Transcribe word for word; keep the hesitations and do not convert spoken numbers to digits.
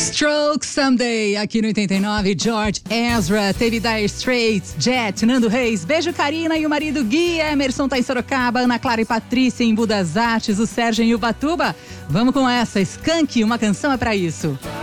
Stroke Someday, aqui no oitenta e nove, George Ezra, teve Dire Straits, Jet, Nando Reis, Beijo Karina e o marido Gui, Emerson tá em Sorocaba, Ana Clara e Patrícia em Budas Artes, o Sérgio em Ubatuba. Vamos com essa, Skank, uma canção é pra isso.